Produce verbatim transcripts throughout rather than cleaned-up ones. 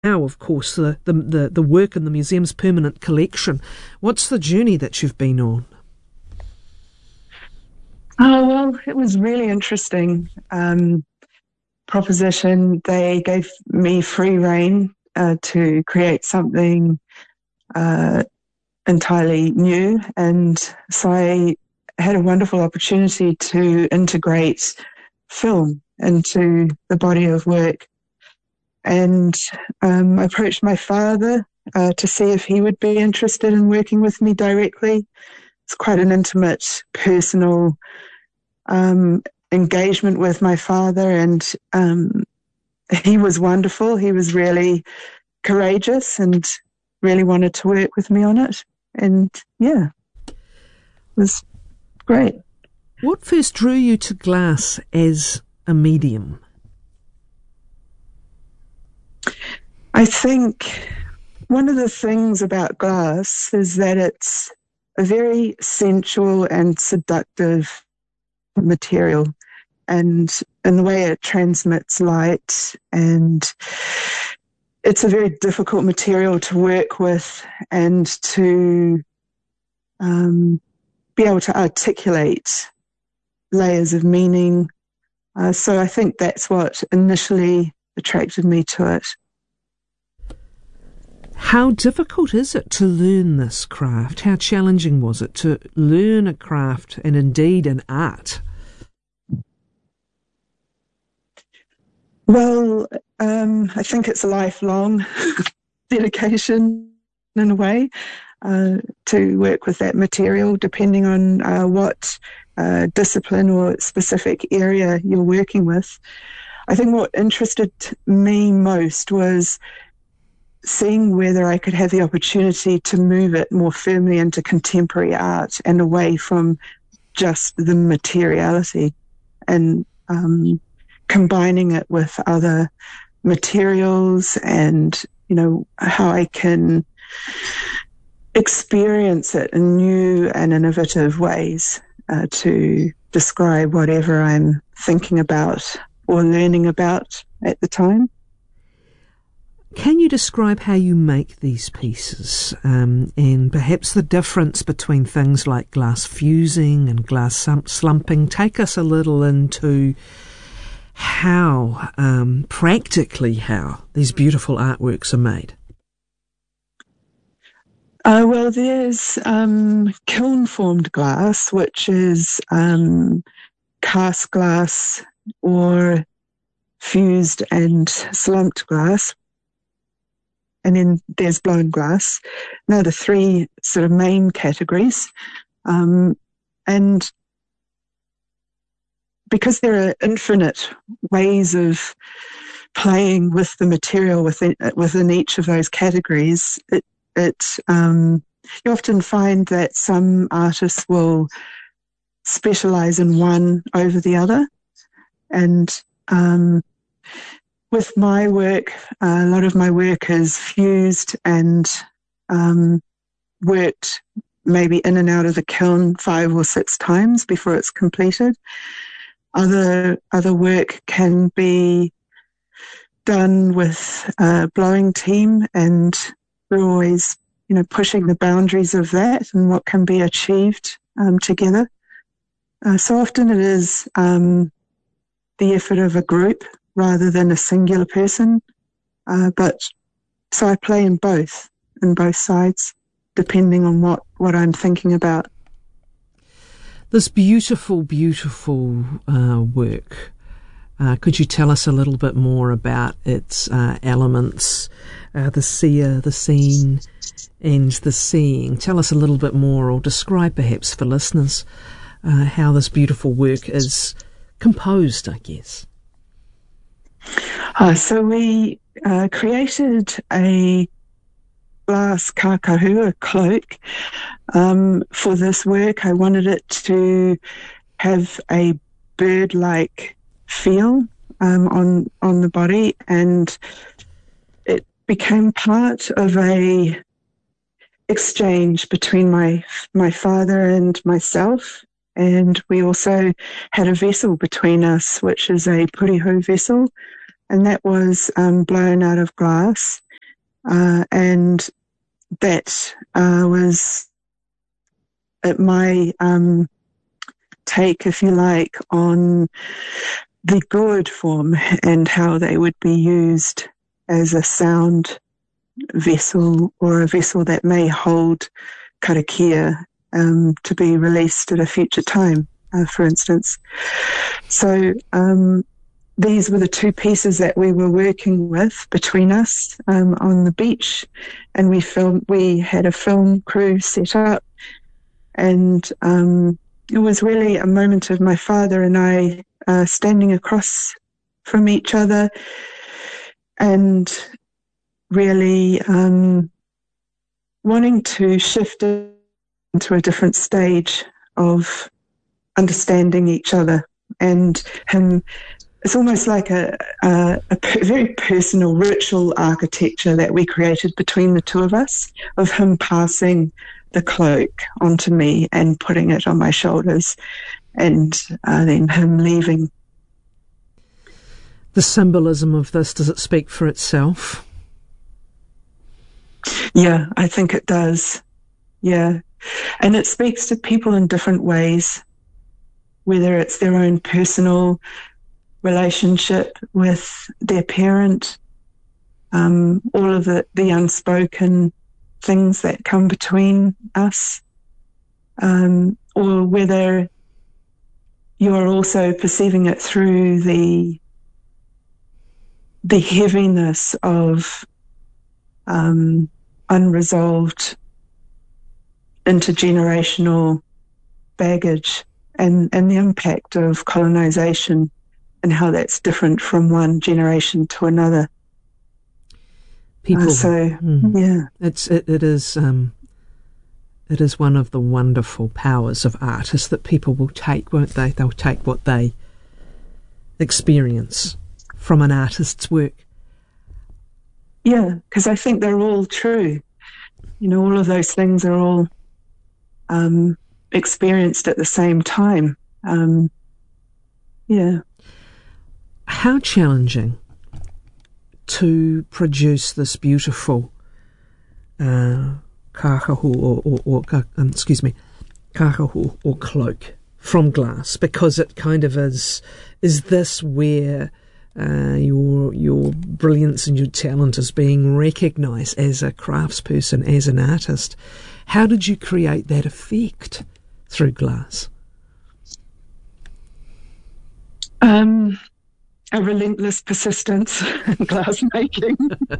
now, of course, the, the, the, the work in the museum's permanent collection. What's the journey that you've been on? Oh, well, it was really interesting. Um, proposition, they gave me free rein uh, to create something uh, entirely new. And so I had a wonderful opportunity to integrate film into the body of work. And um, I approached my father uh, to see if he would be interested in working with me directly. It's quite an intimate, personal um, engagement with my father, and um, he was wonderful. He was really courageous and really wanted to work with me on it. And yeah, it was great. What first drew you to glass as a medium? I think one of the things about glass is that it's a very sensual and seductive material, and in the way it transmits light, and it's a very difficult material to work with and to um, be able to articulate layers of meaning. Uh, so I think that's what initially attracted me to it. How difficult is it to learn this craft? How challenging was it to learn a craft and indeed an art? Well, um, I think it's a lifelong dedication in a way uh, to work with that material, depending on uh, what uh, discipline or specific area you're working with. I think what interested me most was seeing whether I could have the opportunity to move it more firmly into contemporary art and away from just the materiality, and um, combining it with other materials, and, you know, how I can experience it in new and innovative ways uh, to describe whatever I'm thinking about or learning about at the time. Can you describe how you make these pieces, um, and perhaps the difference between things like glass fusing and glass slumping? Take us a little into how, um, practically how, these beautiful artworks are made. Uh, well, there's um, kiln-formed glass, which is um, cast glass or fused and slumped glass. And then there's blown glass. Now the three sort of main categories. Um, and because there are infinite ways of playing with the material within, within each of those categories, it, it um, you often find that some artists will specialize in one over the other. And um, with my work, uh, a lot of my work is fused and um, worked maybe in and out of the kiln five or six times before it's completed. Other other work can be done with a blowing team, and we're always, you know, pushing the boundaries of that and what can be achieved um, together. Uh, so often it is um, the effort of a group rather than a singular person. Uh, but so I play in both, in both sides, depending on what, what I'm thinking about. This beautiful, beautiful uh, work, uh, could you tell us a little bit more about its uh, elements, uh, the seer, the seen, and the seeing? Tell us a little bit more, or describe perhaps for listeners uh, how this beautiful work is composed, I guess. Uh, so we uh, created a glass kakahu, a cloak, um, for this work. I wanted it to have a bird-like feel um, on on the body, and it became part of a exchange between my my father and myself. And we also had a vessel between us, which is a puriho vessel, and that was um, blown out of glass. uh, and that uh, was at my um, take, if you like, on the gourd form and how they would be used as a sound vessel or a vessel that may hold karakia um, to be released at a future time, uh, for instance. So um, these were the two pieces that we were working with between us um, on the beach, and we filmed. We had a film crew set up, and um, it was really a moment of my father and I uh, standing across from each other and really um, wanting to shift into a different stage of understanding each other. And him, it's almost like a, a, a per, very personal ritual architecture that we created between the two of us, of him passing the cloak onto me and putting it on my shoulders, and uh, then him leaving. The symbolism of this, does it speak for itself? Yeah, I think it does. Yeah. And it speaks to people in different ways, whether it's their own personal relationship with their parent, um, all of the, the unspoken things that come between us, um, or whether you're also perceiving it through the the heaviness of um, unresolved intergenerational baggage and, and the impact of colonization and how that's different from one generation to another. People, uh, so mm, yeah, it's it, it is um, it is one of the wonderful powers of artists that people will take, won't they? They'll take what they experience from an artist's work. Yeah, because I think they're all true. You know, all of those things are all um, experienced at the same time. Um, yeah. How challenging to produce this beautiful uh, kākahu or, or, or um, excuse me, kākahu or cloak from glass, because it kind of is. Is this where uh, your your brilliance and your talent is being recognised as a craftsperson, as an artist? How did you create that effect through glass? Um. A relentless persistence in glass making.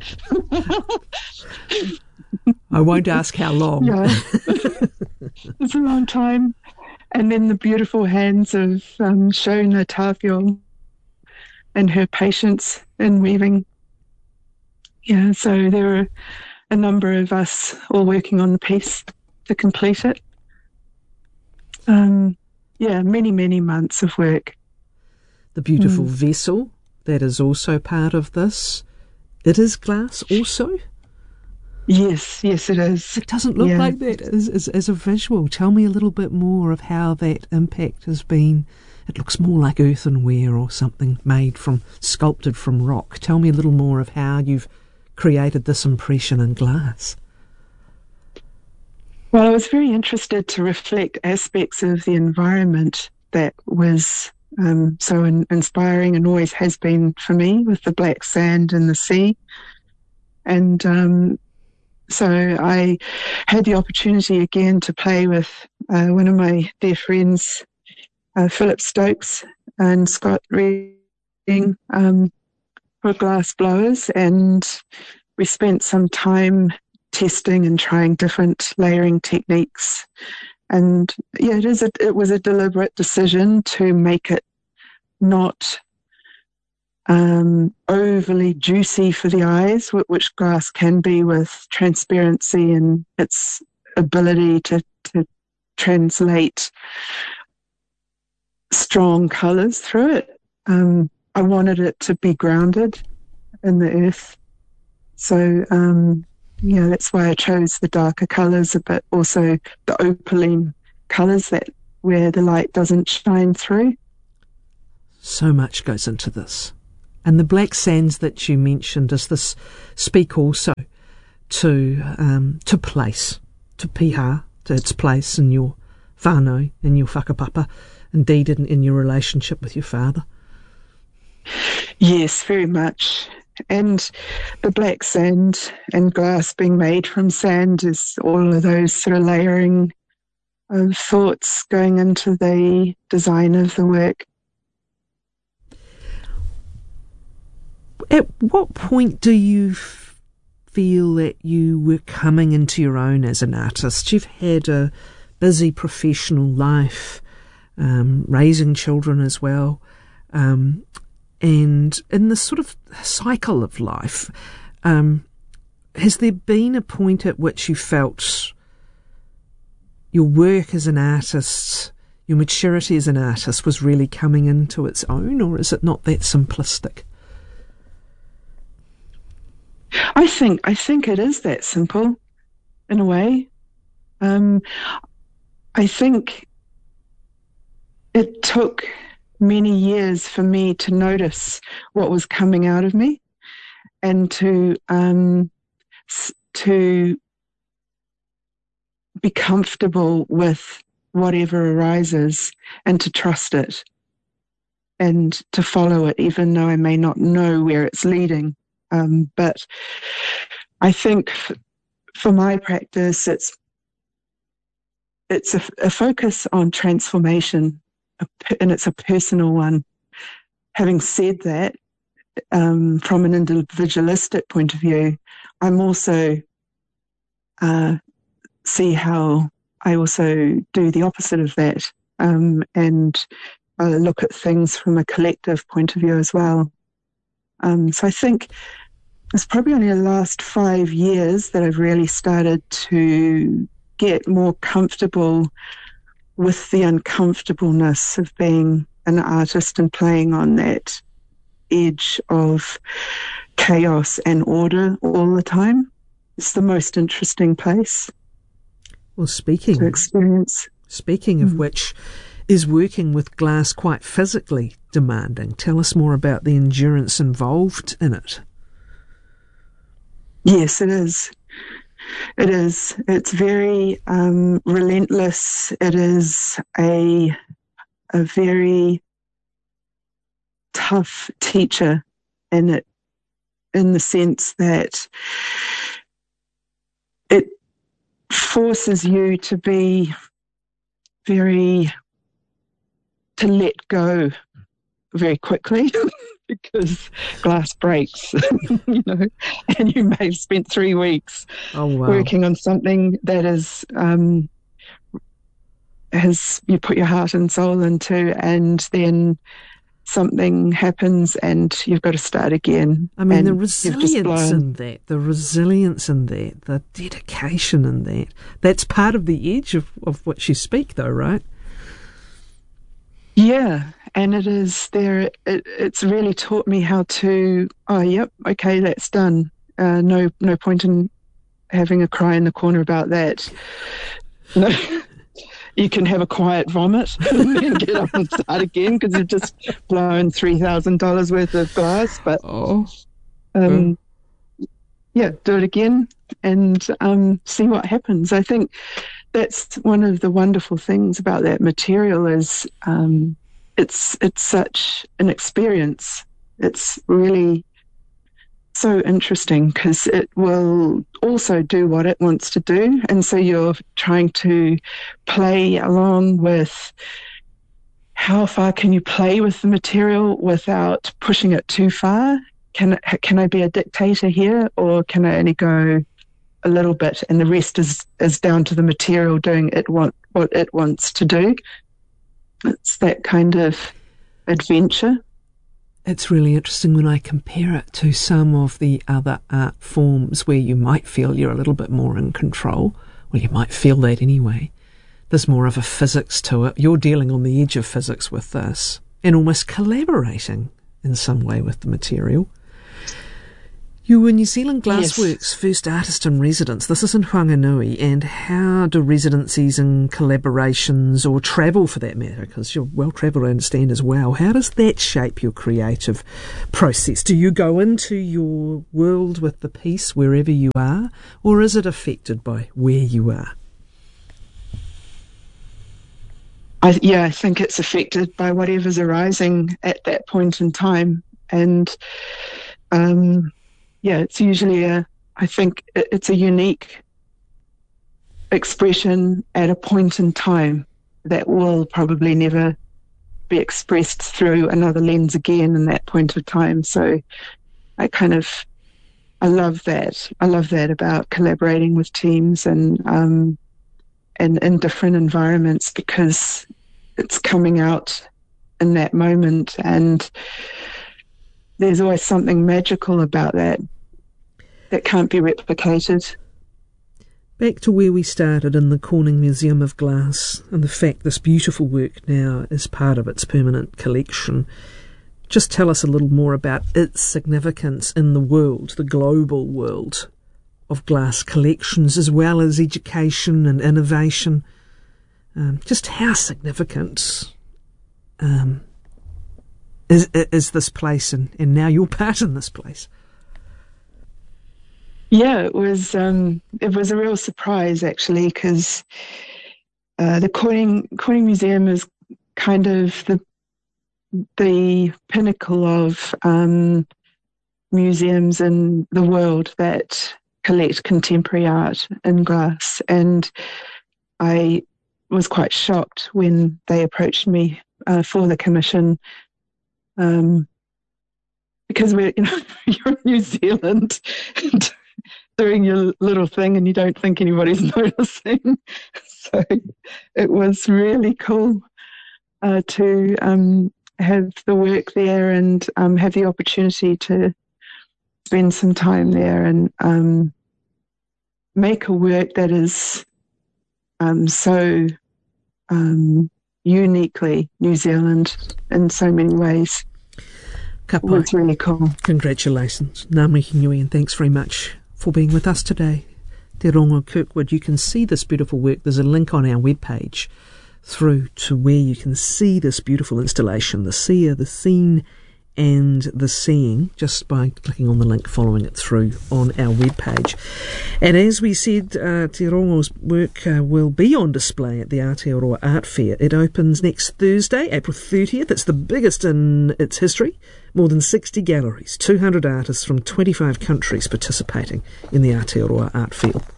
I won't ask how long. Yeah. It's a long time. And then the beautiful hands of um, Shona Tawhio and her patience in weaving. Yeah, so there were a number of us all working on the piece to complete it. Um, yeah, many, many months of work. The beautiful mm. vessel that is also part of this, it is glass also? Yes, yes it is. It doesn't look yeah. like that as, as, as a visual. Tell me a little bit more of how that impact has been. It looks more like earthenware or something made from, sculpted from rock. Tell me a little more of how you've created this impression in glass. Well, I was very interested to reflect aspects of the environment that was Um, so in, inspiring and always has been for me, with the black sand and the sea. And um, so I had the opportunity again to play with uh, one of my dear friends, uh, Philip Stokes and Scott Reading, um, for glass blowers. And we spent some time testing and trying different layering techniques. And yeah, it is. A, it was a deliberate decision to make it not um, overly juicy for the eyes, which glass can be with transparency and its ability to, to translate strong colours through it. Um, I wanted it to be grounded in the earth. So, um, yeah, that's why I chose the darker colours, but also the opaline colours that where the light doesn't shine through. So much goes into this. And the black sands that you mentioned, does this speak also to um, to place, to piha, to its place in your whānau, in your whakapapa, indeed in, in your relationship with your father. Yes, very much. And the black sand and glass being made from sand is all of those sort of layering of thoughts going into the design of the work. At what point do you f- feel that you were coming into your own as an artist? You've had a busy professional life, um, raising children as well, um, and in this sort of cycle of life, um, has there been a point at which you felt your work as an artist, your maturity as an artist was really coming into its own, or is it not that simplistic? I think I think it is that simple, in a way. Um, I think it took many years for me to notice what was coming out of me, and to um, to be comfortable with whatever arises, and to trust it, and to follow it, even though I may not know where it's leading. Um, but I think f- for my practice, it's it's a, a focus on transformation, a, and it's a personal one. Having said that, um, from an individualistic point of view, I'm also uh, see how I also do the opposite of that, um, and uh, look at things from a collective point of view as well. Um, so I think it's probably only the last five years that I've really started to get more comfortable with the uncomfortableness of being an artist and playing on that edge of chaos and order all the time. It's the most interesting place. Well, speaking to experience. Speaking of mm. which, is working with glass quite physically demanding? Tell us more about the endurance involved in it. Yes, it is. It is. It's very um, relentless. It is a a very tough teacher, in it, in the sense that it forces you to be very to let go very quickly. Because glass breaks, you know, and you may have spent three weeks oh, wow. working on something that is um, has you put your heart and soul into, and then something happens and you've got to start again. I mean, the resilience in that, the resilience in that, the dedication in that, that's part of the edge of, of which you speak, though, right? Yeah. And it is there, it, it's really taught me how to, oh, yep, okay, that's done. Uh, no no point in having a cry in the corner about that. No, you can have a quiet vomit and then get up and start again because you've just blown three thousand dollars worth of glass. But, oh. um, oh. yeah, do it again and um, see what happens. I think that's one of the wonderful things about that material is... Um, It's it's such an experience. It's really so interesting because it will also do what it wants to do. And so you're trying to play along with how far can you play with the material without pushing it too far? Can, can I be a dictator here, or can I only go a little bit and the rest is, is down to the material doing it want, what it wants to do? It's that kind of adventure. It's really interesting when I compare it to some of the other art forms where you might feel you're a little bit more in control. Well, you might feel that anyway. There's more of a physics to it. You're dealing on the edge of physics with this and almost collaborating in some way with the material. You were New Zealand Glassworks Yes. first artist in residence. This is in Whanganui. And how do residencies and collaborations, or travel for that matter, because you're well travelled, I understand, as well, how does that shape your creative process? Do you go into your world with the piece wherever you are, or is it affected by where you are? I, yeah, I think it's affected by whatever's arising at that point in time. And um, yeah, it's usually a, I think it's a unique expression at a point in time that will probably never be expressed through another lens again in that point of time. So I kind of, I love that. I love that about collaborating with teams and, um, and in different environments, because it's coming out in that moment, and there's always something magical about that that can't be replicated. Back to where we started in the Corning Museum of Glass, and the fact this beautiful work now is part of its permanent collection. Just tell us a little more about its significance in the world, the global world of glass collections, as well as education and innovation. Um, just how significant um, is, is this place, and, and now your part in this place? Yeah, it was um, it was a real surprise, actually, because uh, the Corning Corning Museum is kind of the the pinnacle of um, museums in the world that collect contemporary art in glass, and I was quite shocked when they approached me uh, for the commission, um, because we're, you know, you're in New Zealand and doing your little thing, and you don't think anybody's noticing. So it was really cool uh, to um, have the work there and um, have the opportunity to spend some time there and um, make a work that is um, so um, uniquely New Zealand in so many ways. Ka pai. It was really cool. Congratulations. Ngā mihi nui, and thanks very much for being with us today. Te Rongo Kirkwood, you can see this beautiful work. There's a link on our webpage through to where you can see this beautiful installation, the seer, the scene and the seeing, just by clicking on the link, following it through on our webpage. And as we said, uh, Te Rongo's work uh, will be on display at the Aotearoa Art Fair. It opens next Thursday, April thirtieth. It's the biggest in its history. More than sixty galleries, two hundred artists from twenty-five countries participating in the Aotearoa Art Fair.